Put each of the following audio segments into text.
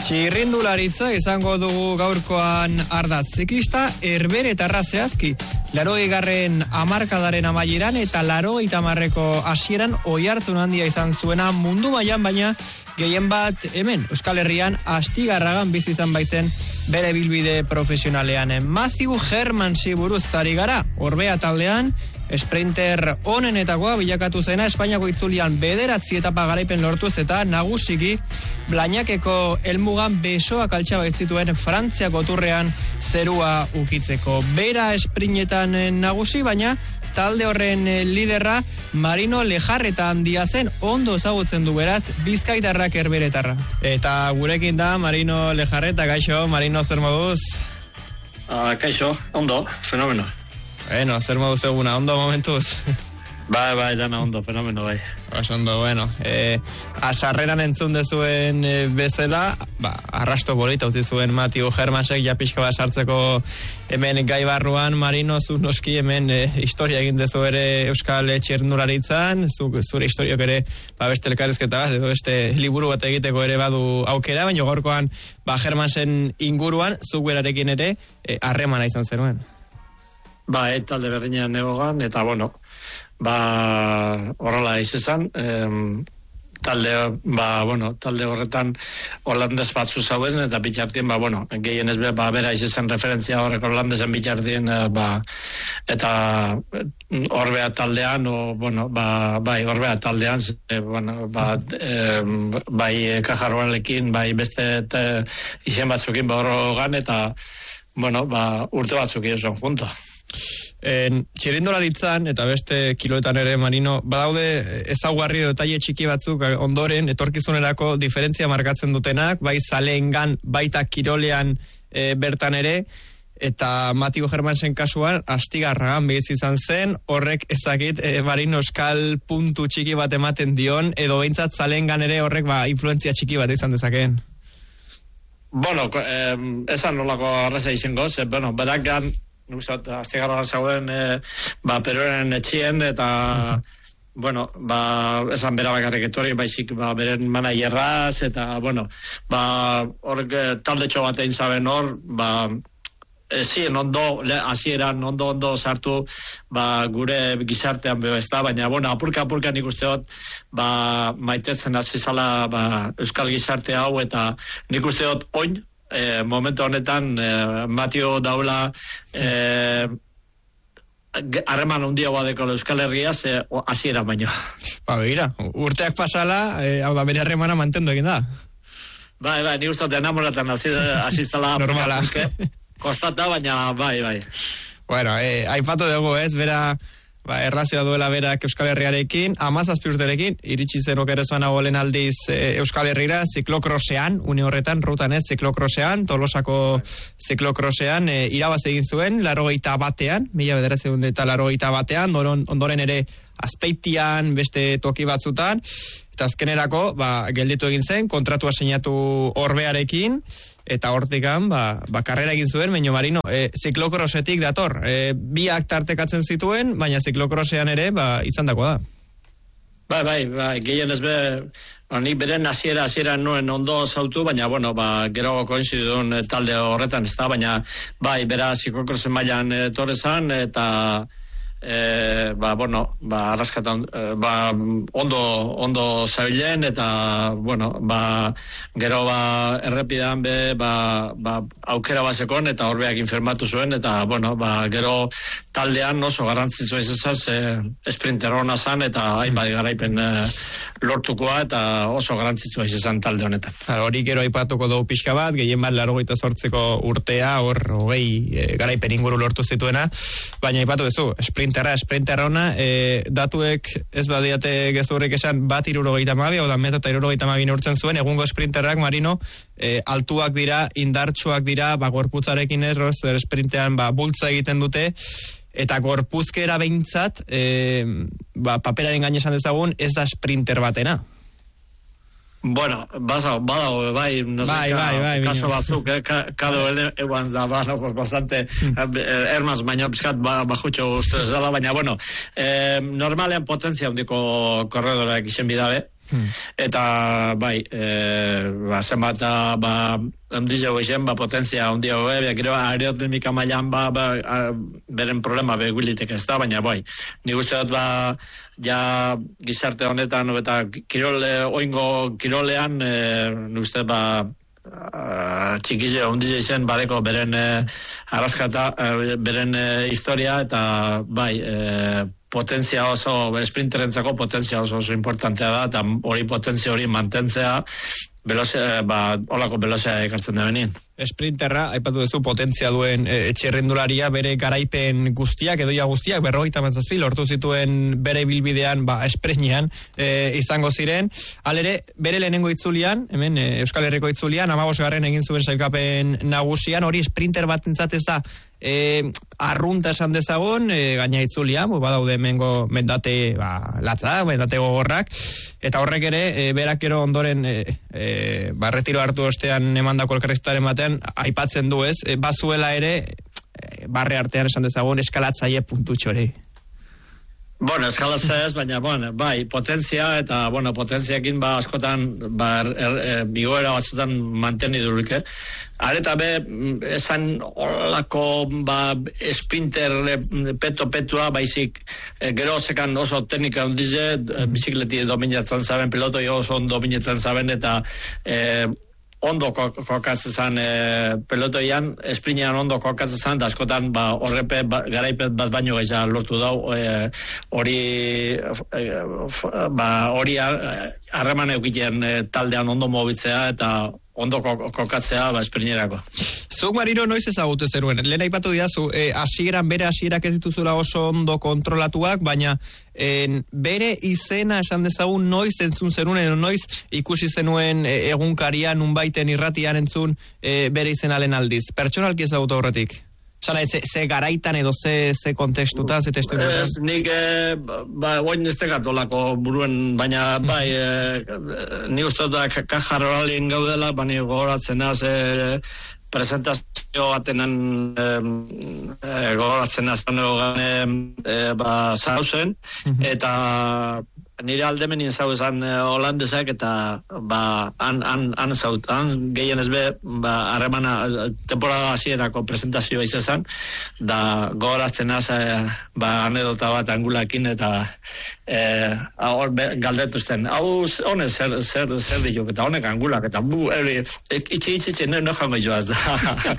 Txirrindularitza izango dugu gaurkoan ardatz. Ziklista herberetarra zehazki. 80. hamarkadaren amaieran eta 80ko hasieran oihartzun handia izan zuena mundu mailan, baina gehien bat hemen Euskal Herrian Astigarragan bizi izan baitzen bere bilbide profesionalean. Matthew Hermansi buruz ari gara. Orbea taldean sprinter onenetakoa bilakatu zena, Espainiako itzulian 9 etapa garaipen lortuz eta nagusiki Blañakeko helmugan besoak altxa baitzituen Frantziako turrean zerua ukitzeko. Bera esprinetan nagusi, baina talde horren liderra Marino Lejarreta handia zen, ondo ezagutzen du beraz bizkaitarrak herberetarra. Eta gurekin da Marino Lejarreta. Kaixo, Marino, zer moduz? Kaixo, ondo, fenomeno. Bueno, zer moduz eguna, ondo momentuz? Bai, dana ondo, fenomeno, bai. Ondo, bueno. Asarreran entzun dezuen bezala, arrasto bolita utzi zuen Matthew Hermansek ja pixka bat sartzeko hemen gai barruan. Marino, zu noski hemen historia egin dezu ere Euskal txirrindularitzan, zure historiok ere beste elkarrizketa bat, edo beste liburu bat egiteko ere badu aukera, baina gaurkoan Hermansen inguruan, zuk berarekin ere harremana izan zenuen. Talde berdinean egogan, eta horrela izan, talde horretan holandez batzu zauen, eta bitxartien, gehien ez bera izan referentzia horrek holandesen bitxartien, eta Orbea taldean, Orbea taldean, Kajarroalekin, beste izen batzukin horrogan, eta, urte batzuk izan junto. Txirrindularitzan eta beste kiloetan ere, Marino, badaude ezaugarri detaile txiki batzuk ondoren etorkizunerako diferentzia markatzen dutenak, bai zaleengan, baita kirolean bertan ere, eta Matthew Hermansen kasuan Astigarragan bizi izan zen, horrek ezakit Marino euskal puntu txiki bat ematen dion, edo behintzat zaleengan ere horrek influentzia txiki bat izan dezakeen. Esan nolako arraza izango, berak gan Astigarragan zauden peroren etxien, eta esan bera bakarrik etorri, baizik beren manaierraz, eta horrek talde txo bat egin zaben hor, ezien hasieran ondo sartu gure gizartean baina apurka nik uste dut maitetzen hasi zala euskal gizarte hau, eta nik uste dut oin momentu honetan Matio daula harreman handia badeko Euskal Herriaz hasiera baino. Begira, urteak pasala, hau da bere harremana mantendu egin da. Bai, ni uste dut enamoratan hasi zala normala. Kostata, baina bai. Bueno, aipatu dugu bera errazioa duela berak Euskal Herriarekin, 17 urterekin, iritsi zen okerezuan agolen aldiz Euskal Herrira, ziklokrosean, une horretan, rutan ziklokrosean, Tolosako ziklokrosean, irabaz egin zuen, 81, 1981, ondoren ere Azpeitian, beste toki batzutan, eta azkenerako, gelditu egin zen, kontratua sinatu Orbearekin, eta hortikan, karrera egin zuen, baina Marino, ziklokrosetik dator. Biak tartekatzen zituen, baina ziklokrosean ere, izan dakoa da. Bai, gehien ez nik beren hasiera nuen ondo zautu, baina, gero koinzidun talde horretan ez da, baina, bera ziklokrosen mailan torrezan, eta arraskatan ondo zabilen, eta gero errepidan aukera bazekon, eta Orbeak infirmatu zuen, eta gero taldean oso garrantzitsua izazaz sprinter hona zan, eta hainbat garaipen lortukoa, eta oso garrantzitsua izazan talde honetan. Hori gero aipatuko dugu pixka bat, gehien bat 88ko urtea, hor 20 garaipen inguru lortu zituena, baina aipatu duzu, sprinterra ona, datuek ez badiate gezurrik esan 1,72, hau da 1,72 neurtzen zuen, egungo sprinterrak, Marino, altuak dira, indartsuak dira, gorputzarekin sprintean bultza egiten dute, eta gorpuzkera behintzat, paperaren gain esan dezagun, ez da sprinter batena. Badago, bai, kaso batzuk, kado eguan da, bastante, ermaz, baina piskat bajutxo uste zela, baina, normalean potentzia handiko korredorak izen bidabe, Eta, bai, zenbat, ondizego izen, potentzia ondiago, gero aerodinamika mailan, beren problema beguilitek ez da, baina, bai, nik uste dut, ja gizarte honetan, eta oingo kirolean, nik uste, txikize, ondize izen, badeko beren arraskata, beren historia, eta, bai, potentzia oso, sprinterentzako potentzia oso importantea da, eta hori potentzia hori mantentzea, holako belozea ekartzen da benien. Sprinterra, aipatu duzu, potentzia duen txirrindularia, bere garaipen guztiak, edoia guztiak, 57 lortu zituen bere bilbidean, esprenean izango ziren. Halere, bere lehenengo itzulian, hemen Euskal Herriko itzulian, 15. egin zuen sailkapen nagusian, hori sprinter bat entzatez da, arrunta esan dezagun, gaina itzulian, badaude hemengo mendate latza, mendate gogorrak, eta horrek ere, berak ero ondoren retiro hartu ostean emandako elkarrizketaren batean, aipatzen du ez, bazuela ere, barre artean esan dezagun, eskalatzaile puntutxore. Bueno, eskalatzaile ez, baina, bai, potentzia, eta, potentziakin, askotan, bigoera batzutan manteni durik, Areta esan olako sprinter petua, baizik, gero zekan oso teknika ondize, bizikleti dominatzen zaben, pilotoi oso dominatzen zaben, eta ondo kokatzen zan pelotoian, esprinean ondo kokatzen zan, da askotan horrepe garaipet bat baino gaisa lortu dau, hori harreman eukitean taldean ondo mobitzea, eta ondo kokatzea esprinerako. Zuk, Marino, noiz ezagutu zeruen? Lehen aipatu didazu, bere hasierak ez dituzula oso ondo kontrolatuak, baina bere izena esan dezagun noiz entzun zeruen, noiz ikusi zenuen egunkaria nunbaiten irratian entzun bere izena lehen aldiz. Pertsonalki ezagutu horretik? Zara, ze garaitan edo ze kontekstutan, ze testu inotan? Ez, nik, oin ez tekatolako buruen, baina, ni uste da kajarrolin gaudela, bani gogoratzen az, presentazio batenan gogoratzen azan zauzen, eta nire aldemenien zau esan holandesak, eta han gehien ez harremana temporada hasierako presentazioa izan, da gogoratzen az anedota bat angulakin, eta galdetu zen, hau honek zer diok, eta honek angulak, eta itxe, no jango joaz da.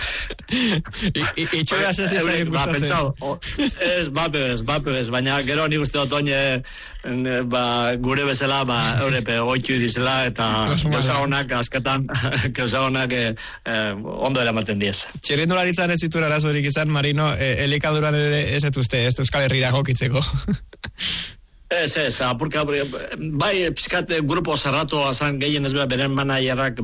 Itxoraz ez izan gustatzen. Ez, baina gero nik uste dut gure bezala, eurepe oitxu irizela, eta gauza honak asketan, gauza honak ondo eramaten diez. Txirrindularitzan ez zituen arazorik izan, Marino, elikaduran ere ez etuzte, ez Euskal Herrira gokitzeko. Ez, apurka, bai, pizkat grupo zerratu azan gehien ez beren manaierrak,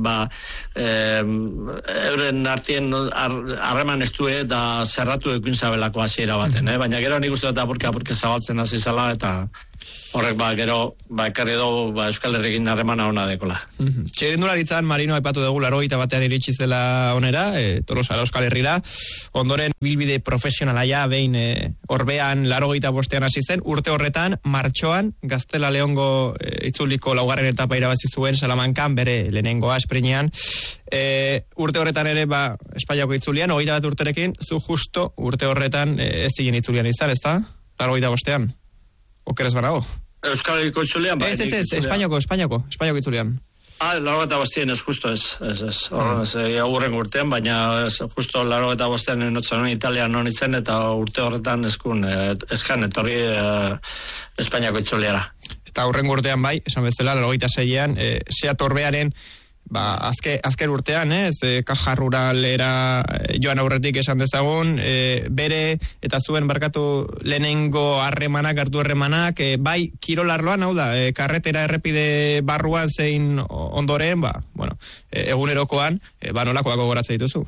euren artien harreman estue da zerratu ekin zabelako hasiera baten, baina gero nik uste dut apurka zabaltzen hasi zala, eta horrek gero ekarri dugu Euskal Herrikin harremana ona dekola. Txirrindularitzan, Marino, aipatu dugu 81 iritsi zela onera, Tolosara Euskal Herrira, ondoren bilbide profesionalaia behin orbean 85 hasi zen, urte horretan martxoan Gaztela Leongo itzuliko laugarren etapa irabazi zuen Salamankan, bere lehenengoa esprinean. Urte horretan ere Espainiako itzulian, 21 urterekin, zu justo urte horretan ez ziren itzulian izan, ez da? 85. Okeres banago? Euskal Herriko itzulian? Ez, Espainiako itzulian. Laro eta bostien ez justo ez. Horren urtean, baina justo laro eta bostien notzen Italian nonitzen, eta urte horretan eskan etorri Espainiako itzuliara. Eta horren urtean esan bezala, laro eta 6an, Seat Orbearen azken urtean, Kaja Ruralera joan aurretik esan dezagun, bere eta zuen barkatu lehenengo hartu harremanak, bai kirolarloan, hau da, karretera errepide barruan zein ondoren, egunerokoan, nolakoak gogoratzen dituzu?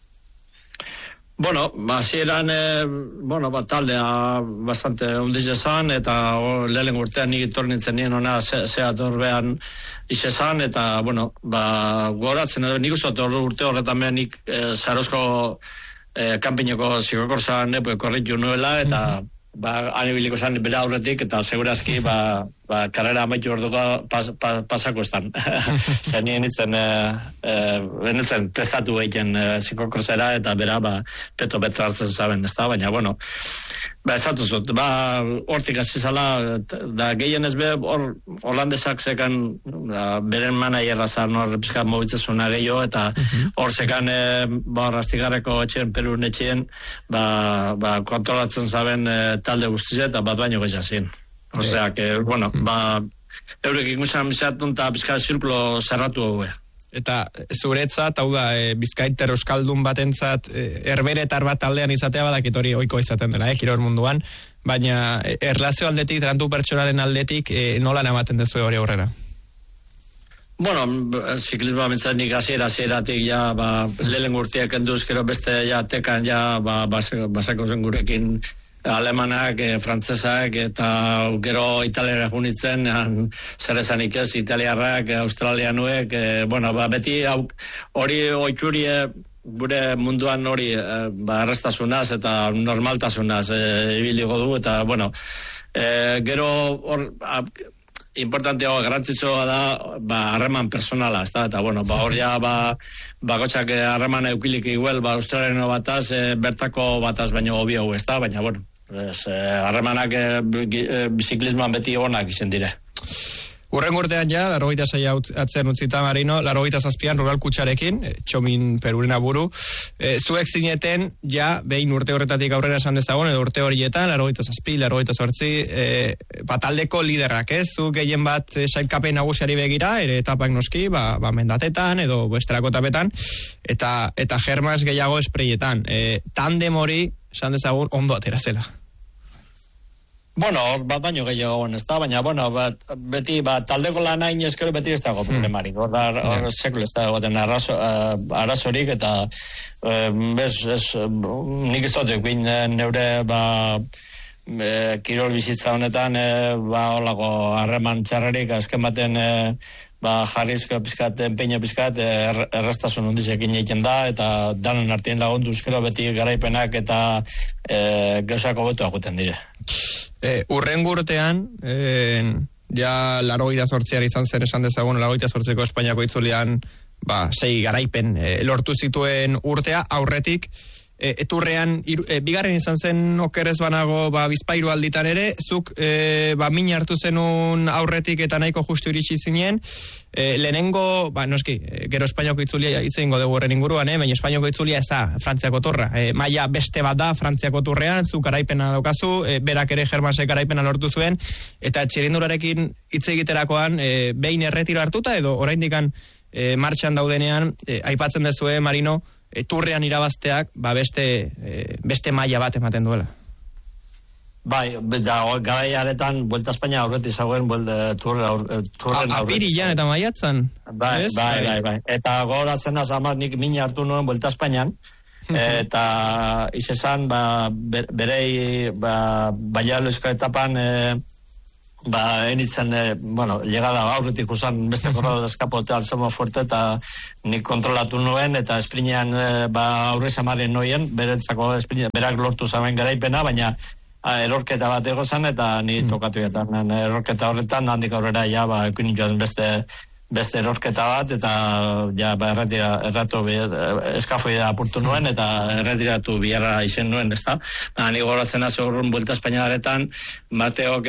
Hasieran, taldea bastante ondiz esan, eta lehen urtean nik itor nintzen nien ona Seat Orbean izan, eta, goratzen, nik uste urte horretan behar nik Zarozko kanpineko zikokorzan korritu nuela, eta anibiliko zan bera aurretik, eta segurazki, karrera amaitu orduko pasako estan. Zenien nitzen testatu egiten zikokrosera, eta bera, peto hartzen zaben, ez da, baina, bueno, esatu zut, hortik azizala, da gehien ez holandesak zekan, beren manaierra zan hor pizkat mobitzezuna gehiago, eta hor zekan, rastigarreko etxeen, Perun etxeen, kontrolatzen zaben talde guztize, eta bat baino gehiazien. Osea, que, bueno, eurek ikusen amizatun eta pizkat zirkulo zerratu hau. Eta zuretzat, hau da, Bizkaiter euskaldun batentzat, herberetar bat taldean izatea badakit hori ohiko izaten dela, kirol munduan, baina erlazio aldetik, trantu pertsonaren aldetik, nolan ematen dezu hori aurrera? Bueno, ziklismoa bintzat nik hasieratik ja, lehen urtiak enduz, gero beste ja tekan ja, basako zen gurekin alemanak, frantzesak, eta gero italiara junitzen, zer esanik ez, italiarrak, australianuek, bueno, beti hori oitzurie gure munduan hori errestasunaz eta normaltasunaz ibiliko du, eta, bueno, gero hor, importantea garrantzitsua da harreman personala, eta bueno, hor ja gotxak harreman eukilik igual, australiano bataz, bertako bataz baino hobio ez da, baina, bueno, harremanak biziklismoan beti onak izen dire. Urren urtean ja, 86 atzen utzita Marino, 87an Rural Kutxarekin, Txomin Perurena buru. Zuek zineten, ja, behin urte horretatik aurrera esan dezagon, edo urte horietan, 87, 88, taldeko liderrak, ez? Zu gehien bat sailkapen nagusiari begira, ere etapak noski, mendatetan, edo bestelako etapetan, eta Germas gehiago espreietan. Tandem hori, esan dezagun, ondo atera zela. Bueno, bat baino gehiago ez da, baina, bueno, beti, taldeko lan hain eskero beti ez dago problemarik. Hor sekul ez da egoten arazorik, eta nik ez dut egin neure, kirol bizitza honetan, holako harreman txarrerik, azken baten, jarrizko pizkat, empeño pizkat, errestasun hondizekin egiten da, eta danen artien lagundu euskero beti garaipenak eta gauzako betu aguten dire. Urrengo urtean, ja 88 izan zen esan dezagun, 88ko Espainiako itzulian, 6 garaipen lortu zituen urtea, aurretik, eturrean, bigarren izan zen okerez banago Bizpairu alditan ere, zuk min hartu zenun aurretik eta nahiko justu iritsi zinen, lehenengo, noski, gero Espainiako itzulia itzen dugu horren inguruan, baina Espainiako itzulia ez da Frantziako torra, maila beste bat da Frantziako turrean, zuk garaipena daukazu, berak ere Germasek garaipena lortu zuen, eta txirindularekin hitz egiterakoan behin erretiro hartuta edo oraindikan martxan daudenean, aipatzen dezue, Marino, turrean irabazteak beste maila bat ematen duela. Bai, garaiaretan Vuelta a España aurreti zagoen turren aurreti. Apirilan eta maiatzan. Bai. Eta gogoratzen da zamar nik mina hartu nuen Vuelta a Españan, eta izan berei baialoizko etapan enitzen, llegada aurretik usan beste korrado de escapote al Somo Fuerte, eta nik kontrolatu nuen, eta esprinean aurre samarien noien, berak lortu zamen garaipena, baina erorketa bat egozan, eta ni tokatu etan erorketa horretan, handik aurrera ja, ekin joan beste erorketa bat, eta ja, erratu eskafoia apurtu nuen, eta erretiratu biharra izen nuen, ez da? Ni goratzen haze horren Vuelta a Espainiaretan, Mateok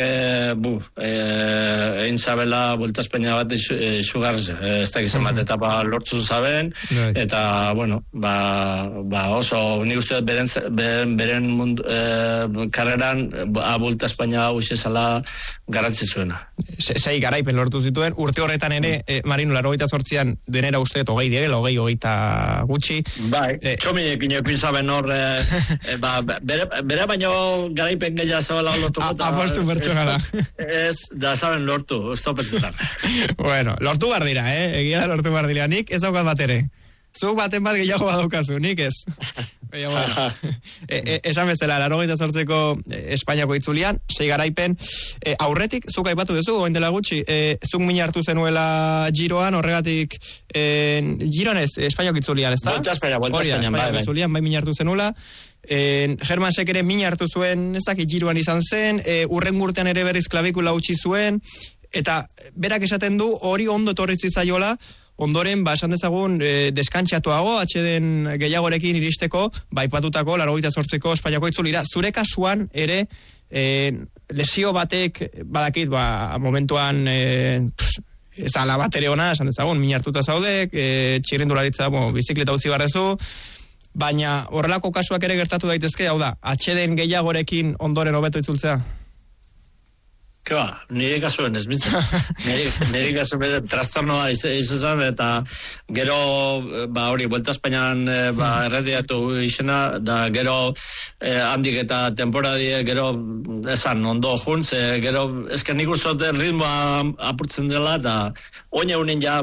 egin zabela Vuelta a España bat izugarz, ez da gizan bat etapa lortzu zaben, eta, bueno, oso, nik uste beren karreran Vuelta a España hau izela garrantzitsuena. Sei garaipen lortu zituen, urte horretan ere, Marino, 88an denera uste, 20 diegela, 20 gutxi. Bai, txominekin ekin zaben hor, bere baino garaipen gehiago zabela lortuko. Apostu pertsonala. Ez, da zaben lortu, ez topetzetan. Bueno, lortu behar dira, egia lortu behar dira. Nik ez daukat bat ere. Zuk baten bat gehiago badaukazu, nik ez. Bueno. Esan bezala, 88ko Espainiako itzulian, 6 garaipen. Aurretik, zuk aipatu duzu, oin dela gutxi, zuk min hartu zenuela Giroan, horregatik, Giroan ez, Espainiako itzulian, ez da? Vuelta Espainian, itzulian, bai min hartu zenula. Germansek ere min hartu zuen, ezakit Giroan izan zen, urren urtean ere berriz klabikula utzi zuen, eta berak esaten du hori ondo etorri zaiola, ondoren, esan dezagun, deskantxatuago, atxeden gehiagorekin iristeko, aipatutako 88ko Espainiako itzulira. Zure kasuan ere, lesio batek, badakit, momentuan, ez ala bat ere ona, esan dezagun, min hartuta zaudek, txirrindularitza, bizikleta utzi barrezu, baina horrelako kasuak ere gertatu daitezke, hau da, atxeden gehiagorekin ondoren hobeto itzultzea? Nire kasuen ez bintzen. Nire kasuen trastornoa izan, eta gero, hori, Vuelta Espainian errediatu izena, da gero handik eta temporadie, gero esan ondo juntz, gero esken nik uste ritmoa apurtzen dela, eta oin eunen ja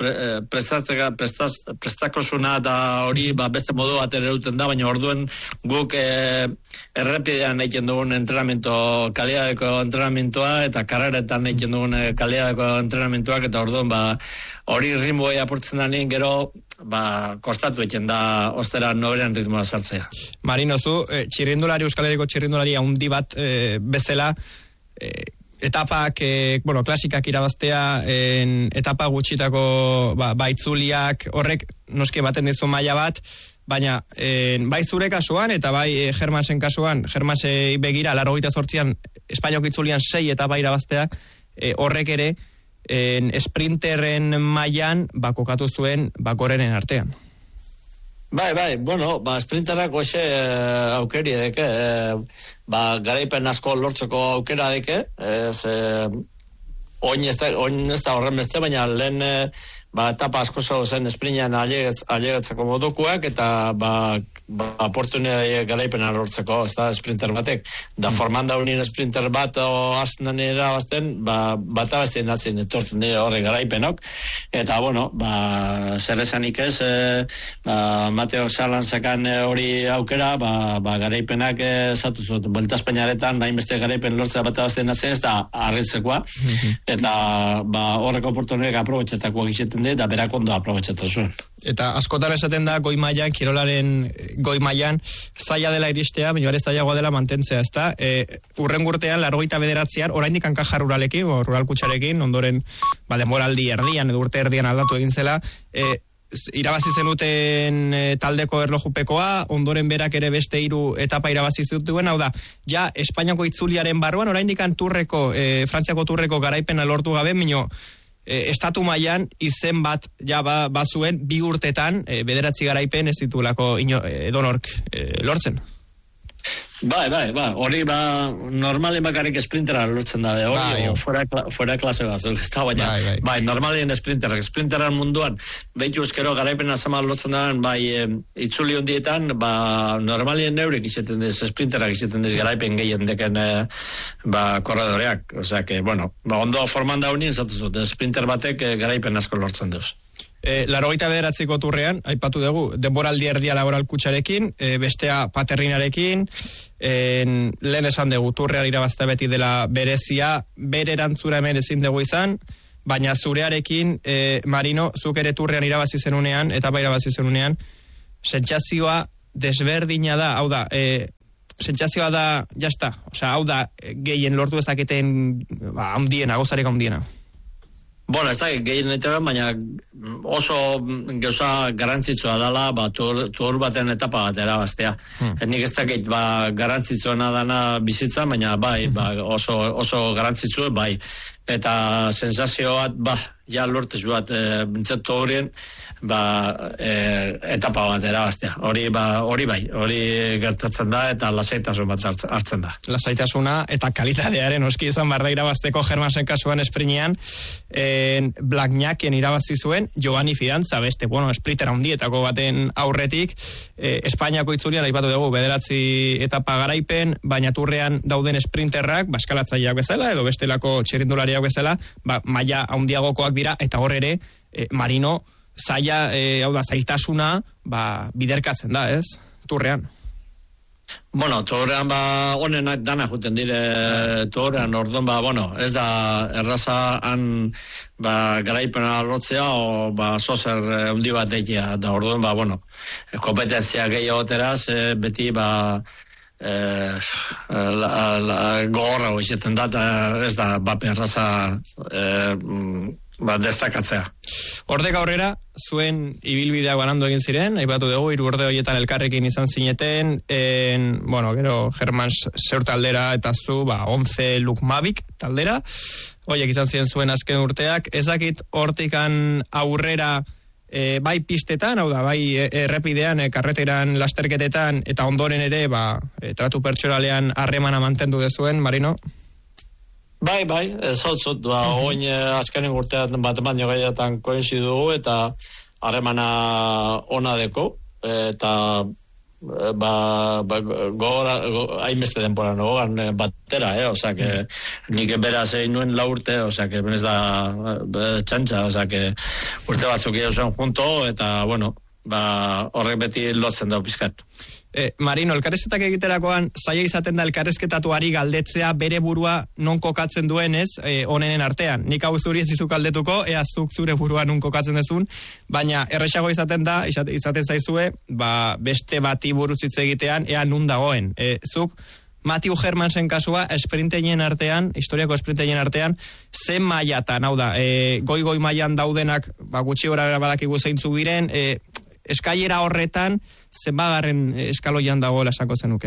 prestakosuna da hori beste modu bat ereruten da, baina orduen guk errepidean egiten dugun entrenamiento, kalidadeko entrenamentoa, eta karreretan egiten dugun kalidadeko entrenamentuak, eta orduan hori ritmoa apurtzen da nien, gero kostatu egiten da ostera noberean ritmoa sartzea. Marino, zu, Euskal Herriko txirrindulari handi bat bezala, etapak, klasikak irabaztea, etapa gutxitako baitzuliak, horrek noski baten dizu maila bat, baina bai zure kasuan eta bai Germansen kasuan, Germansei begira 88an Espainiako itzulian 6 etapa irabazteak, horrek ere sprinterren mailan kokatu zuen gorenen artean. Bai, bueno, sprinterrak hoxe aukeri deke, garaipen asko lortzeko aukera deke, oin ez da horren beste, baina lehen etapa asko zen sprintean ailegatzeko modukoak, eta oportunidade garaipena lortzeko, ez da sprinter batek. Da formanda unien sprinter bat hasten da nire abazten, bat abazten datzen etortzen dira horre garaipenok, eta bueno, zer esanik ez, Mateo Salanzakan hori aukera, garaipenak zatu zuten. Vuelta Espainiaretan, nahin beste garaipen lortzea bat abazten datzen, ez da arritzekoa, eta horreko oportunidek aprobetxetakoak izaten dira, eta berak ondo aprobetxetu zuen. Eta askotan esaten da goi mailan, kirolaren goi mailan, zaila dela iristea, baina ere zailagoa dela mantentzea, ezta? Urren urtean, 89an, oraindik hankaja ruralekin, rural kutxarekin, ondoren, denboraldi erdian, edo urte erdian aldatu egin zela, irabazi zenuten taldeko erlojupekoa, ondoren berak ere beste 3 etapa irabazi zituen, hau da, ja, Espainiako itzuliaren barruan, oraindik turreko, Frantziako turreko garaipena lortu gabe, mino, estatu mailan izen bat bazuen 2 urtetan 9 garaipen ez ditulako edonork lortzen. Bai, hori normalen bakarrik sprintera lortzen da, hori fuera klase bat, ez da baina, normalien sprinteran munduan, behitu eskero garaipena zama lortzen da, itzuli hondietan, normalien neurek izaten dez, sprinterak izaten dez garaipen gehien deken korredoreak, osea, ondo forman daunien, zatu zut, sprinter batek garaipen asko lortzen deuz. 89ko turrean, aipatu dugu, denboraldi erdia laboral kutxarekin, bestea paterrinarekin, lehen esan dugu, turrean irabazta beti dela berezia, bere erantzura hemen ezin dugu izan, baina zurearekin, Marino, zuk ere turrean irabazi zenunean, etapa irabazi zenunean, sentsazioa desberdina da, hau da, sentsazioa da, jazta, hau da, gehien lortu ezaketen, handiena, gozarek handiena. Bueno, ez da gehien etean, baina oso gauza garantzitsua dela, tur baten etapa bat erabaztea. Nik ez dakit, garantzitsuena dana bizitza, baina oso garantzitsua, eta sensazio bat, ja lortezu bat, bintzetu horien, etapa bat erabaztea. Hori gertatzen da, eta lasaitasun bat hartzen da. Lasaitasuna, eta kalitatearen oski izan barda irabazteko Germansen kasuan esprinean, Blagnaken irabazi zuen, Giovanni Fidanza, beste, sprinter handietako baten aurretik, Espainiako itzulian, aipatu dugu, 9 etapa garaipen, baina turrean dauden sprinterrak, baskalatzaileak bezala, edo bestelako txirrindulariak bezala, maila handiagokoak dira, eta hor ere, Marino, zaila, hau da, zailtasuna, biderkatzen da, ez? Turrean. Bueno, torean honenak dana juten dire torean, orduan ez da erraza han garaipena lotzea o sozer hundi bat egitea, da orduan kompetentzia gehiago teraz, beti gogorra izaten da, ez da erraza destakatzea. Hortik aurrera, zuen ibilbideak banandu egin ziren, aipatu dugu, 3 urte horietan elkarrekin izan zineten, gero Germán Seur taldera eta zu, 11 Lukmavik taldera, horiek izan ziren zuen azken urteak, ezakit hortikan aurrera bai pistetan, hau da, bai errepidean, karreteran, lasterketetan, eta ondoren ere, tratu pertsonalean harremana mantendu dezuen, Marino? Bai, zotzut, oin azkenen urtean bat baino gehiatan koinzidu dugu, eta harremana ona deko, eta hainbeste denpora nogan batera, osake, nik beraz egin nuen 4 urte, osake, ez da txantxa, osake, urte batzuk zen junto, eta, horrek beti lotzen da pizkat. Marino, elkarrezketak egiterakoan zaila izaten da elkarrezketatuari galdetzea bere burua non kokatzen duen ez, onenen artean. Nik hau zuri ez izuk galdetuko, ea zuk zure burua non kokatzen dezun, baina erresago izaten da, izaten zaizue, beste bati buruz hitz egitean, ea nun dagoen. Zuk, Matthew Hermansen kasua, esprinteinen artean, historiako esprinteinen artean, zen mailatan, hau da, goi mailan daudenak, gutxi gora badakigu zeintzuk diren, eskailera horretan, zenbagarren eskaloian dagoela esango zenuke?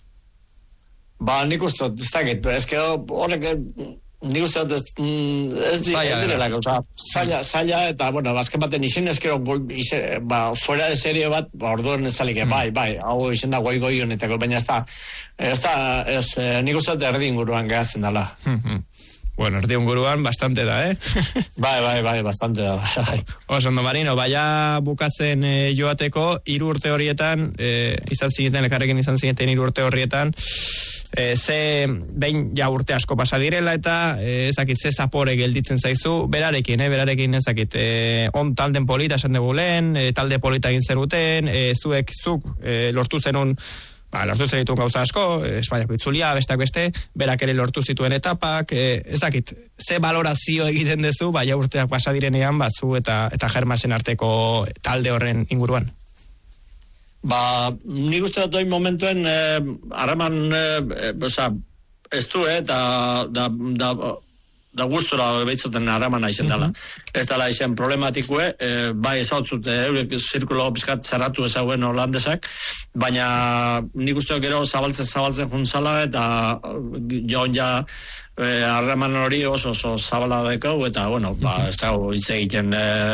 Nik uste, ez dakit, horrek, nik uste, ez direla, zaila, eta, azken baten izen ezkero, fuera de serie bat, orduan ez zalik, bai, hau izen da goi honetako, baina ez da, nik uste erdi inguruan gehazen dela. Bueno, erdi inguruan bastante da, Bai, bastante da. Osondo, Marino, baina bukatzen joateko, 3 urte horietan, elkarrekin izan zineten 3 urte horietan, behin urte asko pasa direla eta ezakit ze zapore gelditzen zaizu, berarekin ezakit, on talden polita esan dugu lehen, talde polita egin zeruten, zuk lortu zenun, lortu zenitun gauza asko, Espainiako itzulia, besteak beste, berak ere lortu zituen etapak, ezakit, ze valorazio egiten dezu, urteak pasa direnean, zu eta Germasen arteko talde horren inguruan? Nik uste dut oin momentuen harreman ez du, da gustora behitzaten harremana izen dela. Ez dela izen problematikue, bai ezautzut eurek zirkulo pizkat zerratu ezauen holandesak, baina nik uste gero zabaltzen juntzala, eta joan harreman hori oso zabala dekau, eta, ez dago hitz egiten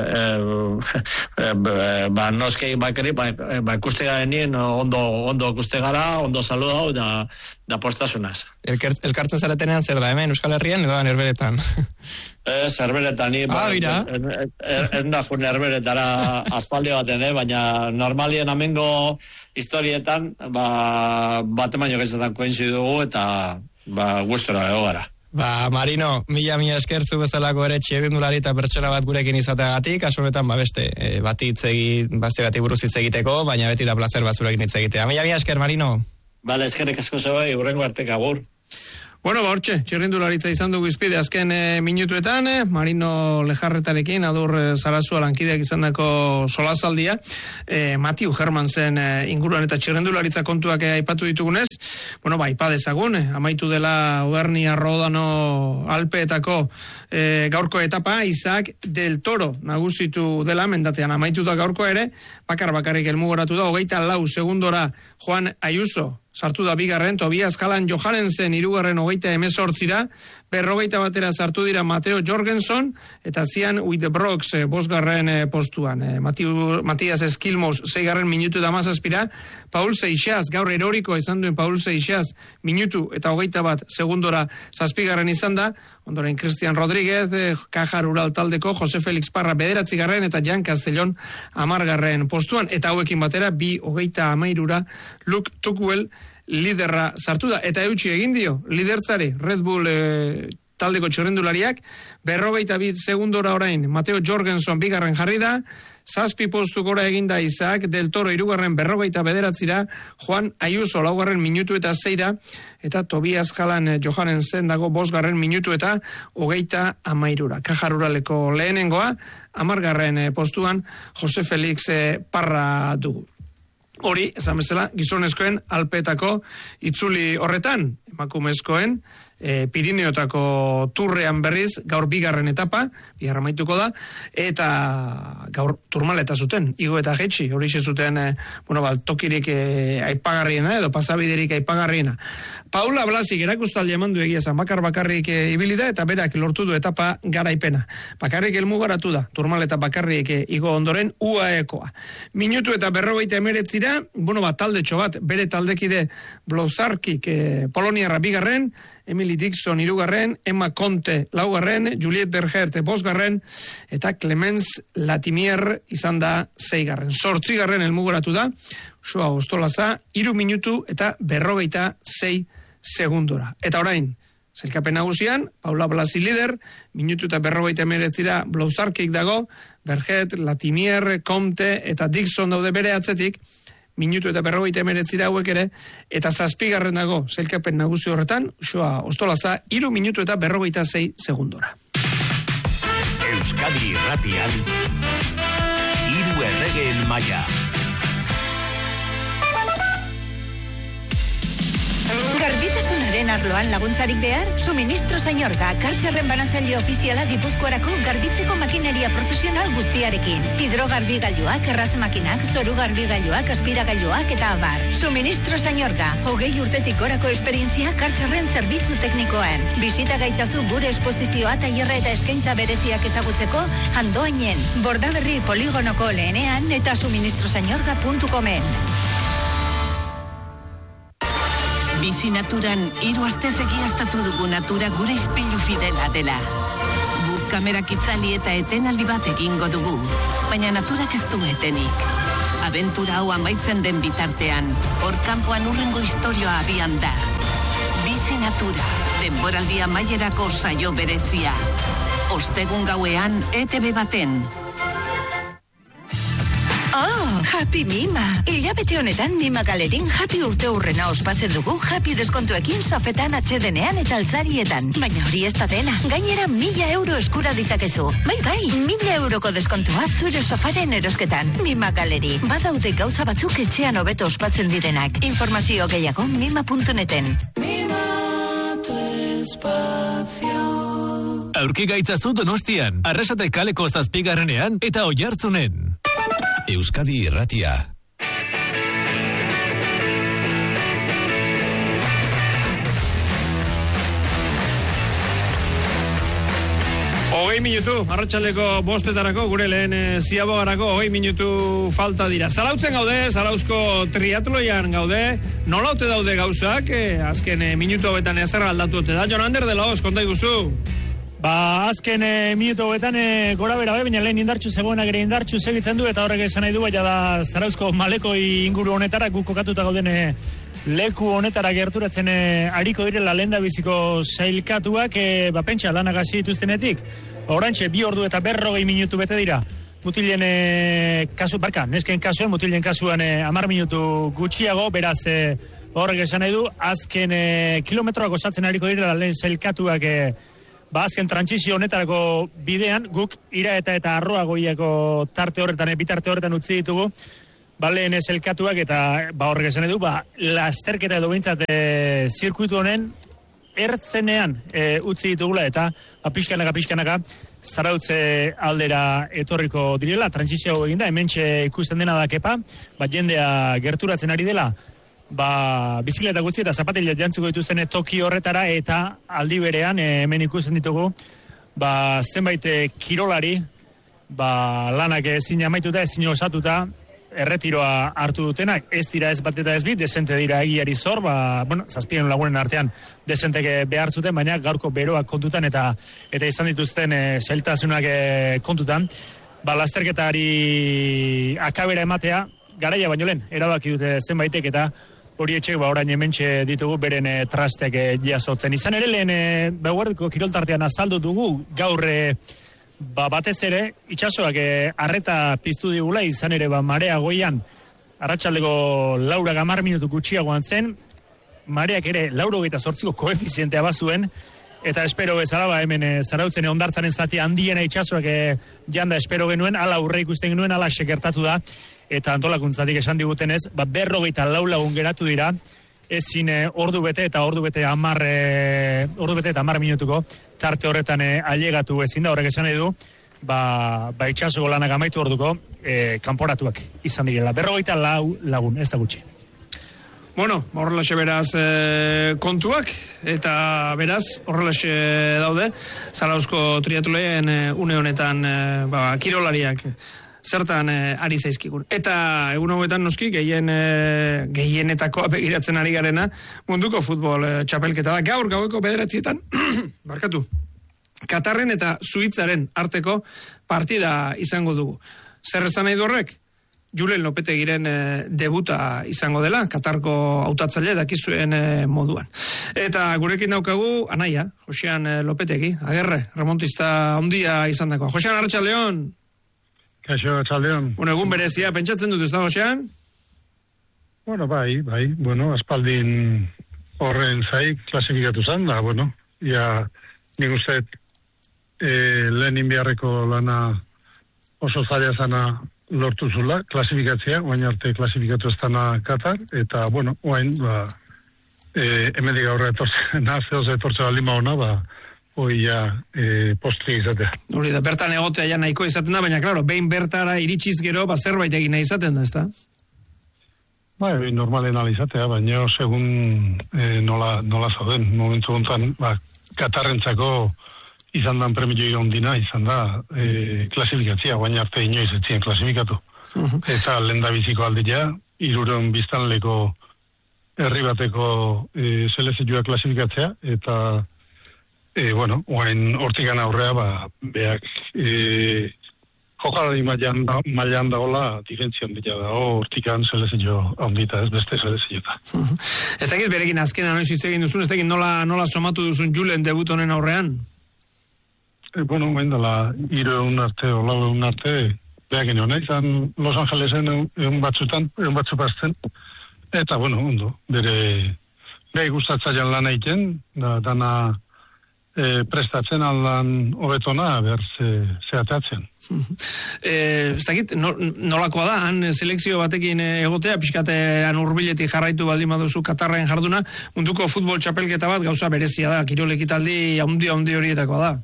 noskei bakari, ikuste garen ondo ikuste gara, ondo saludau, da postasunaz. Elkartzen zaretenean zer da, hemen Euskal Herrian edo Herberetan? Herberetan, ez da jun Herberetara aspaldi baten, baina normalien amengo historietan, bat emaino gaitzatan koinzidu dugu, eta gustora ego gara. Marino, mila eskertzu bezalako ere txirrindulari eta pertsona bat gurekin izateagatik, kasu honetan beste bati buruz hitz egiteko, baina beti da placer bat zurekin hitz egitea. Mila esker, Marino. Bale, eskerrik asko zebai, hurrengo artek agur. Bueno, hortxe, txirrindularitza izan dugu izpide azken minutuetan, Marino Lejarretarekin, Adur Sarasua lankideak izandako solasaldia, Matthew Hermansen inguruan eta txirrindularitza kontuak aipatu ditugunez, aipa dezagun, amaitu dela Auvernia Rodano Alpeetako gaurko etapa, Isaac del Toro nagusitu dela, mendatean amaitu da gaurko ere, bakarrik helmugoratu da, 24 segundora Juan Ayuso, sartu da bigarren, Tobias Jalan Johannesen 3. 28 berrogeita batera sartu dira Mateo Jorgensen, eta Zian Uidebrox 5. postuan. Matias Eskilmos 6. minutu da 17, Paul Seixas, gaur eroriko izan duen Paul Seixas, minutu eta 21 segundora 7. izan da, ondoren Cristian Rodríguez, Caja Rural taldeko, Jose Felix Parra 9. eta Jan Castellón 10. postuan, eta hauekin batera 2:23 Luke Tuckwell liderra sartu da, eta eutxi egin dio, lidertzari Red Bull taldeko txirrindulariak, 42 segundora orain, Mateo Jorgenson bigarren jarri da, 7 postu gora eginda Isaac Del Toro 3. 49, Juan Ayuso 4. minutu eta 6, eta Tobias Jalan Johansen dago 5. minutu eta 33. Kaja Ruraleko lehenengoa, 10. postuan Jose Felix Parra dugu. Hori, esan bezala, gizonezkoen alpetako itzuli horretan, emakumezkoen, Pirineotako turrean berriz, gaur 2. etapa, bigarra maituko da, eta gaur turmaleta zuten, igo eta jetxi, hori zuten, tokirik aipagarriena, edo pasabiderik aipagarriena. Paula Blasik erakustaldi emandu egia zan, bakarrik ibili da, eta berak lortu du etapa garaipena. Bakarrik elmugaratu da, turmaleta bakarrik igo ondoren, UAE-koa. Minutu eta 59, taldetxo bat, bere taldekide Blozarkik Poloniarra 2, Emily Dixon 3, Emma Conte 4, Juliette Bergert 5, eta Clemens Latimier izan da 6. 8. elmugaratu da, Joa Ostolaza, 3 minutu eta 56 segundora. Eta orain, zelkapen nagusian, Paula Blasi lider, minutu eta 59 Blozarkik dago, Bergert, Latimier, Conte eta Dixon daude bere atzetik, minutu eta 59 hauek ere, eta 7. dago zelkapen nagusi horretan, Joa Ostolaza, 3 minutu eta 56 segundora. Euskadi Irratian, Hiru Erregeen Maila. Garbitasunaren arloan laguntzarik behar? Suministro Sañorga, kartxarren banatzaile ofiziala Gipuzkoarako garbitzeko makineria profesional guztiarekin. Hidrogarbigailuak, erraz makinak, zoru garbigailuak, aspiragailuak eta abar. Suministro Sañorga, 20 urtetik gorako esperientzia kartxarren zerbitzu teknikoan. Bisita gaitzazu gure esposizioa, tailerra eta eskaintza bereziak ezagutzeko Andoainen, Bordaberri poligonoko lehenean eta suministrosañorga.comen. Bizi naturan, 3 astez egiaztatu dugu natura gure ispilu fidela dela. Guk kamerak itzali eta etenaldi bat egingo dugu, baina naturak ez du etenik. Abentura hau amaitzen den bitartean, hor kanpoan urrengo istorioa abian da. Bizi natura, denboraldi amaierako saio berezia. Ostegun gauean, ETV baten. Oh, Happy Mima! Hilabete honetan Mima Galerin Happy urte hurrena ospatzen dugu Happy deskontuekin sofetan, atxedenean eta altzarietan. Baina hori ez da dena, gainera 1.000 euro eskura ditzakezu. Bai, 1.000 euroko deskontua zure sofaren erosketan. Mima Galeri, badaude gauza batzuk etxean hobeto ospatzen direnak. Informazio gehiago mima.neten. Mima tu espacio. Aurki gaitzazu Donostian, Arrasate kaleko 7. eta Oiartzunen. Euskadi Irratia. Hogei minutu, arratsaldeko 5 gure lehen ziabogarako 20 minutu falta dira. Zarautzen gaude, Zarauzko triatloian gaude, nola ote daude gauzak, azken minutu hobetan ezer aldatu ote da. Jon Ander de Laoz, konta iguzu. Azken minutu hobetan gora bera baina lehen indartxu zegoenak ere indartxu segitzen du, eta horrek esan nahi du, baina da Zarauzko malekoi inguru honetara, guk kokatuta gauden leku honetara gerturatzen ariko direla lehendabiziko sailkatuak, pentsa lanak hasi dituztenetik, orantxe 2 ordu eta 40 minutu bete dira. Mutilen nesken kasuen, mutilen kasuan 10 minutu gutxiago, beraz horrek esan nahi du, azken kilometroak osatzen ariko direla lehen sailkatuak azken trantsizio honetarako bidean, guk ira eta arroagoiako tarte horretan, bitarte horretan utzi ditugu, lehen zelkatuak, eta horrek esan edu, lasterketa edo bintzat zirkuitu honen ertzenean utzi ditugula, eta pixkanaka Zarautze aldera etorriko direla, trantsizio eginda, hementxe ikusten dena da kepa, jendea gerturatzen ari dela, bizikleta gutxi eta zapatila jantzuko dituzten toki horretara, eta aldi berean hemen ikusten ditugu zenbait kirolari lanak ezin amaituta, ezin osatuta erretiroa hartu dutenak, ez dira ez bat eta ez bit, desente dira egiari zor, 7 lagunen artean desenteke behar zuten, baina gaurko beroak kontutan eta izan dituzten zailtasunak kontutan, lasterketari akabera ematea, garaia baino lehen, erabaki dute zenbaitek eta hori etxek orain hementxe ditugu beren trasteak jasotzen. Izan ere lehen Beguerdiko kiroltartean azaldu dugu gaur batez ere itsasoak arreta piztu digula, izan ere marea goian arratsaldeko 10 minutu gutxiagoan zen, mareak ere 98ko koefizientea bazuen, eta espero bezala hemen Zarautzen hondartzaren zati handiena itsasoak janda espero genuen, ala aurre ikusten genuen, ala sekertatu da, eta antolakuntzatik esan digutenez, 54 lagun geratu dira, ezin ordu bete eta 10 minutuko tarte horretan ailegatu ezin da, horrek esan edu, itxasoko lanak amaitu orduko kanporatuak izan direla. 54 lagun, ez da gutxi. Bueno, horrelaxe beraz kontuak, eta beraz horrelaxe daude, Zarauzko triatloen une honetan kirolariak zertan ari zaizkigun. Eta egun hauetan noski gehienetakoa begiratzen ari garena munduko futbol txapelketa da. Gaur gaueko 9:00 barkatu. Katarren eta Suitzaren arteko partida izango dugu. Zer esan nahi du horrek? Julen Lopetegiren debuta izango dela, Katarko hautatzaile dakizuen moduan. Eta gurekin daukagu anaia, Josean Lopetegi, agerre, remontista handia izandakoa. Josean, arratsaldeon. Kaixo, arratsaldeon. Bueno, egun berezia, pentsatzen dut ez da, Josean? Bueno, bai, aspaldin horren zai klasifikatu zen, da, nik uste lehen beharreko lana oso zaila zana lortu zula, klasifikatzea, oain arte klasifikatu ez dana Katar, eta, oain, hemendik aurre etortzen, etortzen baldin ona, postri izatea. Hori da, bertan egotea ja nahiko izaten da, baina, klaro, behin bertara iritsiz gero, zerbait egin nahi izaten da, ez da? Bai, normalen izatea, baina segun nola zauden, momentu gontan, Katarrentzako izan dan premio ondina, izan da klasifikatzia, baina arte inoiz etzien klasifikatu. Eta lehendabiziko aldea, 300 biztanleko herri bateko selezioa klasifikatzea, eta oain hortikan aurrea, beak jokalari mailan dagoela diferentzia ondila da, hortikan selezio ondita, ez beste seleziota. Ez dakit berekin azkena noiz hitz egin duzun, ez dakit nola somatu duzun Julen debut honen aurrean? Oain dela 3 arte, o 4 arte, beak ino, izan Los Angelesen egun batzu pasten, eta, ondo, bere gustatzaian lan egiten, dana prestatzen aldan hobetona zeatatzen. Ez dakit, nolakoa da, han selekzio batekin egotea, pixkatean hurbiletik jarraitu baldin baduzu Katarren jarduna, munduko futbol txapelketa bat gauza berezia da, kirolekitaldi handi horietakoa da.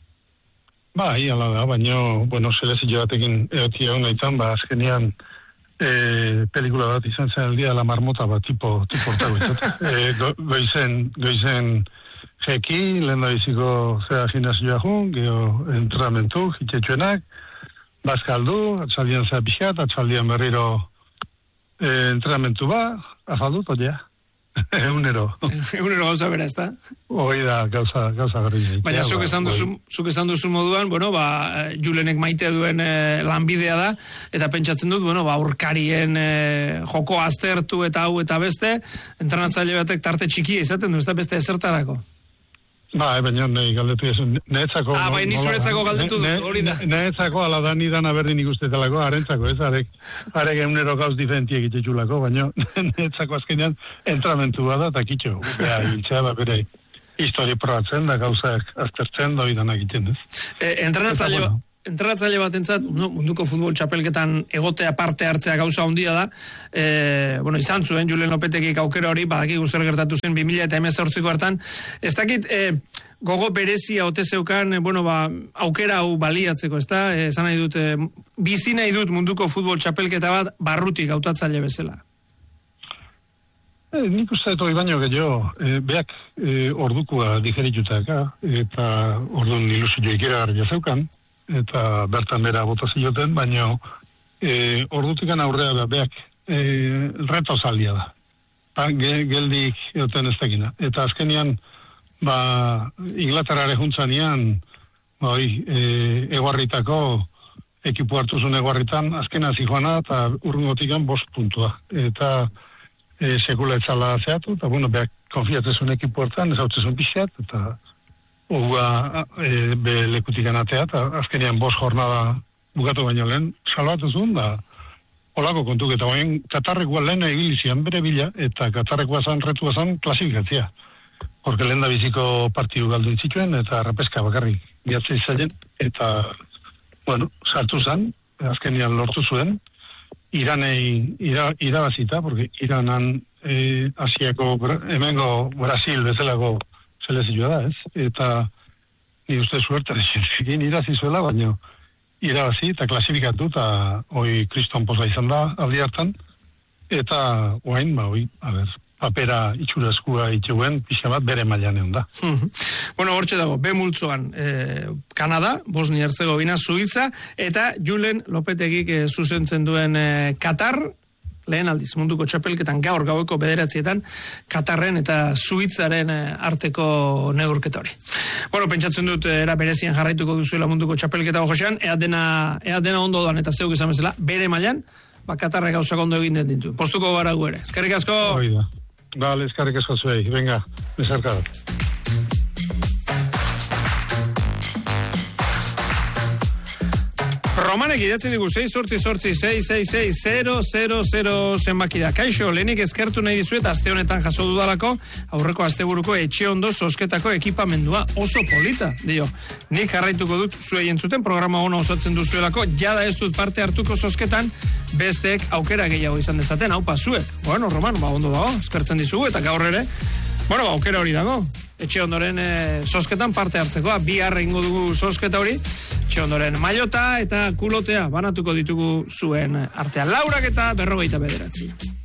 Bai, ala da, baina, selezio batekin egotia hona izan, azkenean pelikula bat izan zen aldia La Marmota bat, tipo hortago izan. Goizen jeki, lehen da biziko zera gimnasioa jun, geho entrenamentu, hitetxuenak, bazkaldu, atzaldian zera pixat, atzaldian berriro entrenamentu afaldut, oia. Egunero gauza bera, ez da? Hoi da, gauza berri. Baina zuk esan duzu moduan, Julenek maite duen lanbidea da, eta pentsatzen dut, aurkarien joko aztertu eta hau eta beste, entrenatzaile batek tarte txikia izaten du, ez da beste ezertarako? Baina nahi galdetu esan, nehetzako... Bai, nizuretzako galdetu dut, hori da. Nehetzako ala da nidana berdin ikustetalako, harentzako, ez, arek egunero gauz diferentiek itxetxulako, baina nehetzako azkenean entramentu bada, eta kitxo, hiltzea da bere histori probatzen, da gauzak aztertzen, da hori dana egiten, ez. Entrenatzaile batentzat, munduko futbol txapelketan egotea parte hartzea gauza handia da, izan zuen Julen Lopetegik aukera hori, badakigu zer gertatu zen 2018ko hartan, ez dakit gogo berezia ote zeukan, aukera hau baliatzeko, ez da, esan nahi dut, bizi nahi dut munduko futbol txapelketa bat barrutik hautatzaile bezala. Nik uste dut hori baino gehiago, beak ordukua digeritutaka, eta orduan ilusio ikeragarria zeukan, eta bertan bera botazioten, baina ordutikan aurrea beak reto zaldia da. Geldik egoten ez dakina. Eta azkenian, Inglaterrare juntzanean, eguarritako ekipu hartu zuen eguarritan, azkena zijoana eta urrungotikan 5 puntua. Eta sekula etzala zeatu, eta bueno, behar konfiatzezun ekipu hartan, ezautzezun pixat, eta ogua be lekutik anatea, eta azkenean 5 jornada bukatu baino lehen, salbatu zuen, da olako kontuk, eta baina Katarrekoa lehen ebilizian bere bila, eta Katarrekoa zan, retua zan, klasifikatzia. Horke lehen da biziko partidu galdu zituen, eta repeska bakarrik bihatzea izaien, eta, bueno, sartu zan, azkenean lortu zuen, Iranei irabazita, porque Iranan Asiako, hemengo Brasil bezalako selezioa da, ez? Eta ni uste suerte egin irazi zuela, baina irabazi eta klasifikatu, eta hoi kriston poza izan da, aldi hartan, eta oain, papera itxurazkua itxeuen, pixa bat bere mailan egon da. Bueno, hortxe dago, B multzoan Kanada, Bosnia-Herzegovina, Suiza, eta Julen Lopetegik zuzentzen duen Katar, lehen aldiz, munduko txapelketan gaur gaueko 9:00 Katarren eta Suitzaren arteko neurketa hori. Bueno, pentsatzen dut era berezian jarraituko duzuela munduko txapelketa Josean, ea dena ondo doan eta zeuk izan bezala, bere mailan, Katarrek gauzak ondo egin ditu. Postuko gara gu ere. Eskerrik asko. Oida. Vale, eskerrik asko zuei. Venga, bezarkado. Romanek idatzi digu 688-666-000 zenbakira. Kaixo, lehenik eskertu nahi dizuet aste honetan jaso dudalako aurreko asteburuko etxe ondo sosketako ekipamendua oso polita, dio. Nik jarraituko dut zuei entzuten programa ona osatzen duzuelako, jada ez dut parte hartuko sosketan, besteek aukera gehiago izan dezaten, haupa zuek. Bueno, Roman, ondo dago, eskertzen dizugu eta gaur ere, aukera hori dago. Etxe ondoren sosketan parte hartzeko, bihar egingo dugu sosketa hori, etxe ondoren mailota eta kulotea banatuko ditugu zuen artean. 4:49.